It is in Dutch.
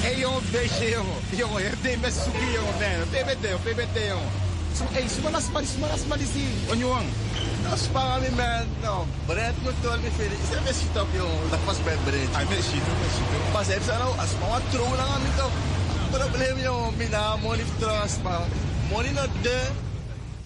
jongen, beestje, jongen. Jongen, je hebt met zoeken, jongen. PBT, jongen. Hey, smalisi. Onjoang. Nou, spaar me, man. Nou, Brent moet toch me veel. Is er best op, jongen. Dat was bij Brent. Hij met shit, pas heb ze nou, als mama trouw lang aan me toch. Probleem, jongen. Mina, money trouwens, maar money not there.